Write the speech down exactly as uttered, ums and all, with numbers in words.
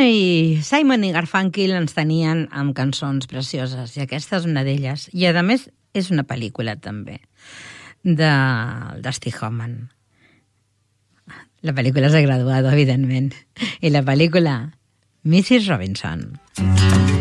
Ai, Simon i Garfunkel ens tenien amb cançons precioses, i aquesta és una d'elles. I, a més, és una pel·lícula, també, de Dusty Hoffman. La pel·lícula és de Graduado, evidentment. I la pel·lícula, missus Robinson.